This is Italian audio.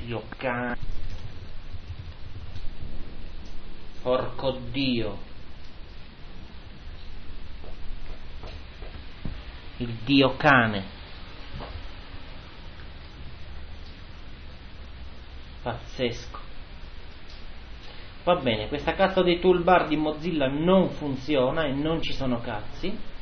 Dio cane. Porco Dio. Il Dio cane. Pazzesco. Va bene, questa cazzo di toolbar di Mozilla non funziona e non ci sono cazzi.